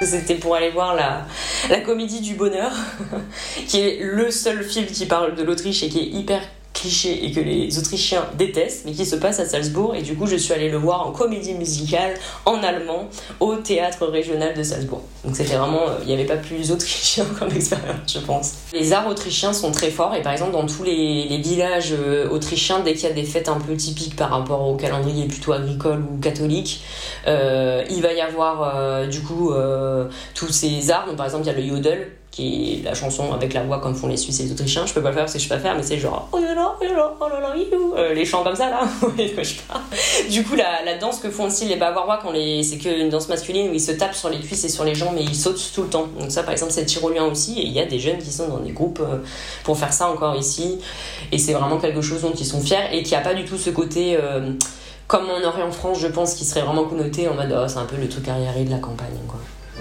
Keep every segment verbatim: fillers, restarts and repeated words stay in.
C'était pour aller voir la, la Comédie du Bonheur, qui est le seul film qui parle de l'Autriche et qui est hyper cliché et que les Autrichiens détestent, mais qui se passe à Salzbourg. Et du coup, je suis allée le voir en comédie musicale, en allemand, au théâtre régional de Salzbourg. Donc c'était vraiment, il n'y avait pas plus autrichien comme expérience, je pense. Les arts autrichiens sont très forts, et par exemple, dans tous les, les villages autrichiens, dès qu'il y a des fêtes un peu typiques par rapport au calendrier plutôt agricole ou catholique, euh, il va y avoir euh, du coup euh, tous ces arts. Donc par exemple, il y a le Yodel, qui est la chanson avec la voix comme font les Suisses et les Autrichiens. Je peux pas le faire parce que je sais pas faire, mais c'est genre oh là là, oh là là, oh là là, youhou, euh, les chants comme ça là. Du coup, la, la danse que font aussi les Bavarois, quand les, c'est qu'une danse masculine où ils se tapent sur les cuisses et sur les jambes, mais ils sautent tout le temps. Donc ça, par exemple, c'est tyrolien aussi, et il y a des jeunes qui sont dans des groupes euh, pour faire ça encore ici, et c'est vraiment quelque chose dont ils sont fiers et qui a pas du tout ce côté euh, comme on aurait en France, je pense, qui serait vraiment connoté en mode oh, c'est un peu le truc arriéré de la campagne, quoi.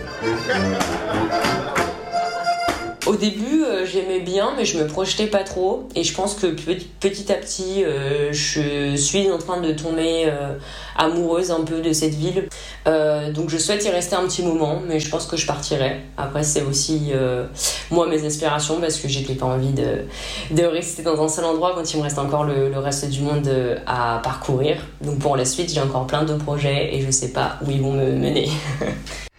Au début, euh, j'aimais bien, mais je me projetais pas trop. Et je pense que petit, petit à petit, euh, je suis en train de tomber euh, amoureuse un peu de cette ville. Euh, donc je souhaite y rester un petit moment, mais je pense que je partirai. Après, c'est aussi, euh, moi, mes aspirations, parce que j'ai pas envie de, de rester dans un seul endroit quand il me reste encore le, le reste du monde à parcourir. Donc pour la suite, j'ai encore plein de projets et je sais pas où ils vont me mener.